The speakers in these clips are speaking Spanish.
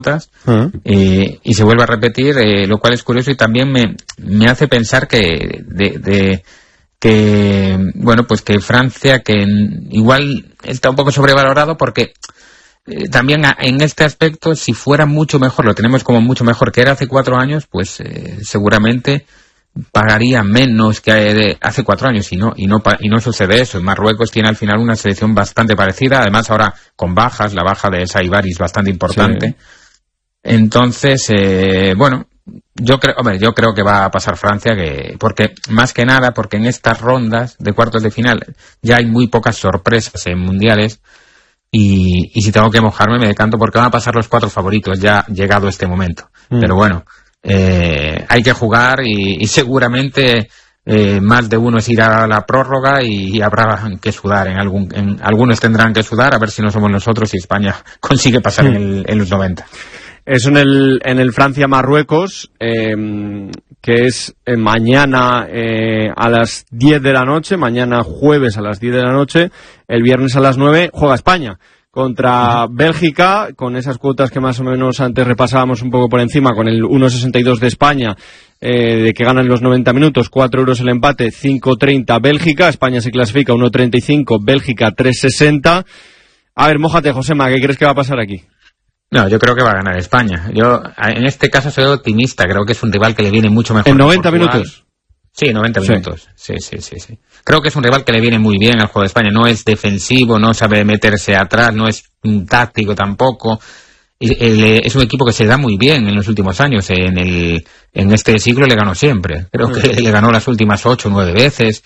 y se vuelve a repetir, lo cual es curioso y también me hace pensar que bueno, pues que Francia, que igual está un poco sobrevalorado porque también en este aspecto, si fuera mucho mejor, lo tenemos como mucho mejor que era hace 4 años, pues seguramente pagaría menos que hace 4 años y no sucede eso. Marruecos tiene al final una selección bastante parecida, además ahora con bajas, la baja de Saibari es bastante importante. Sí. Entonces, bueno, yo creo que va a pasar Francia, porque más que nada porque en estas rondas de cuartos de final ya hay muy pocas sorpresas en mundiales y si tengo que mojarme me decanto porque van a pasar los 4 favoritos ya llegado este momento. Pero bueno, hay que jugar y seguramente más de uno se irá a la prórroga y habrá que sudar, algunos tendrán que sudar, a ver si no somos nosotros y España consigue pasar en los 90. Eso en el Francia-Marruecos, que es mañana a las 10 de la noche, mañana jueves a las 10 de la noche, el viernes a las 9 juega España contra Bélgica, con esas cuotas que más o menos antes repasábamos un poco por encima, con el 1,62 de España, de que ganan los 90 minutos, 4 euros el empate, 5,30 Bélgica, España se clasifica 1,35, Bélgica 3,60. A ver, mójate, Josema, ¿qué crees que va a pasar aquí? No, yo creo que va a ganar España. Yo, en este caso, soy optimista. Creo que es un rival que le viene mucho mejor. ¿En 90 minutos? Sí, 90 minutos. Sí. Creo que es un rival que le viene muy bien al juego de España. No es defensivo, no sabe meterse atrás, no es un táctico tampoco. Es un equipo que se da muy bien en los últimos años. En este siglo le ganó siempre. Creo que le ganó las últimas 8 o 9 veces.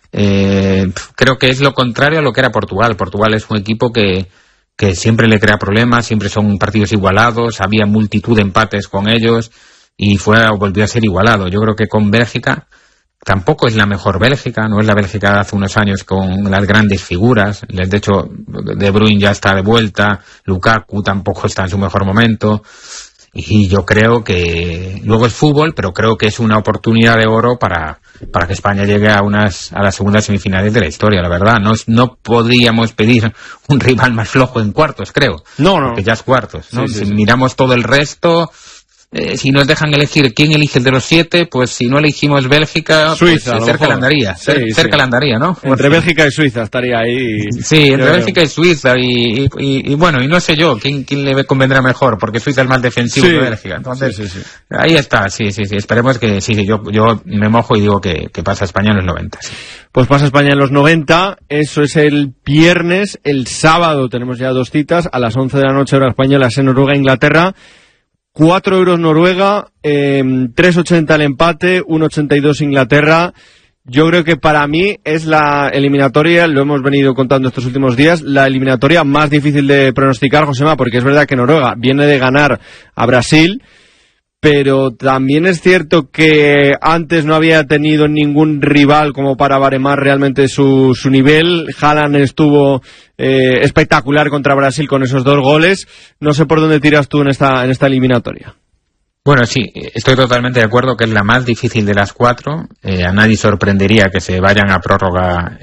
Creo que es lo contrario a lo que era Portugal. Portugal es un equipo que siempre le crea problemas, siempre son partidos igualados, había multitud de empates con ellos y volvió a ser igualado. Yo creo que con Bélgica tampoco es la mejor Bélgica, no es la Bélgica de hace unos años con las grandes figuras. De hecho, De Bruyne ya está de vuelta, Lukaku tampoco está en su mejor momento. Y yo creo que luego es fútbol, pero creo que es una oportunidad de oro para que España llegue a las segundas semifinales de la historia, la verdad. No podríamos pedir un rival más flojo en cuartos, creo. No. Porque ya es cuartos, ¿no? Sí. Miramos todo el resto, si nos dejan elegir quién elige el de los 7, pues si no elegimos Bélgica, Suiza, pues cerca la andaría. Cerca la andaría, ¿no? Entre Bélgica y Suiza estaría ahí. Sí, entre Bélgica y Suiza y bueno, y no sé yo quién le convendrá mejor, porque Suiza es más defensivo que Bélgica. Entonces, ahí está, sí. Esperemos que yo me mojo y digo que pasa España en los 90. Sí. Pues pasa España en los 90, eso es el viernes. El sábado tenemos ya 2 citas, a las 11 de la noche hora española, Noruega-Inglaterra. 4 euros Noruega, 3,80 el empate, 1,82 Inglaterra. Yo creo que para mí es la eliminatoria, lo hemos venido contando estos últimos días, la eliminatoria más difícil de pronosticar, Josema, porque es verdad que Noruega viene de ganar a Brasil, pero también es cierto que antes no había tenido ningún rival como para baremar realmente su nivel. Haaland estuvo espectacular contra Brasil con esos 2 goles. No sé por dónde tiras tú en esta eliminatoria. Bueno, sí, estoy totalmente de acuerdo que es la más difícil de las 4. A nadie sorprendería que se vayan a prórroga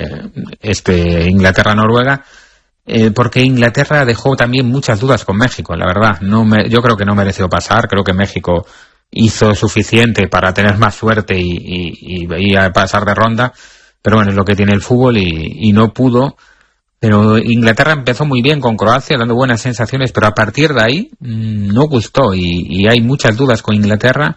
Inglaterra-Noruega. Porque Inglaterra dejó también muchas dudas con México, la verdad. Yo creo que no mereció pasar. Creo que México hizo suficiente para tener más suerte y a pasar de ronda. Pero bueno, es lo que tiene el fútbol y no pudo. Pero Inglaterra empezó muy bien con Croacia, dando buenas sensaciones, pero a partir de ahí no gustó y hay muchas dudas con Inglaterra.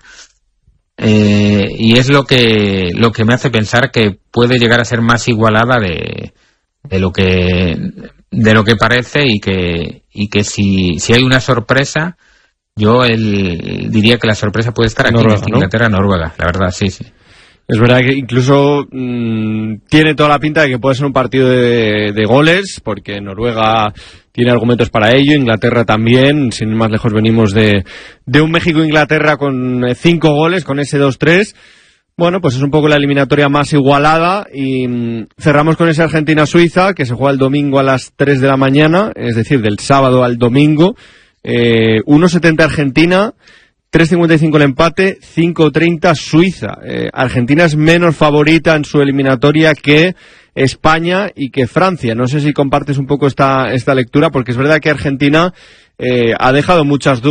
Y es lo que me hace pensar que puede llegar a ser más igualada de lo que parece y que si hay una sorpresa, yo diría que la sorpresa puede estar aquí Noruega, en Inglaterra-Noruega, la verdad, sí. Es verdad que incluso tiene toda la pinta de que puede ser un partido de goles, porque Noruega tiene argumentos para ello, Inglaterra también. Sin ir más lejos venimos de un México-Inglaterra con 5 goles, con ese 2-3. Bueno, pues es un poco la eliminatoria más igualada y cerramos con esa Argentina-Suiza que se juega el domingo a las 3 de la mañana, es decir, del sábado al domingo. 1,70 Argentina, 3,55 el empate, 5,30 Suiza. Argentina es menos favorita en su eliminatoria que España y que Francia. No sé si compartes un poco esta lectura, porque es verdad que Argentina ha dejado muchas dudas.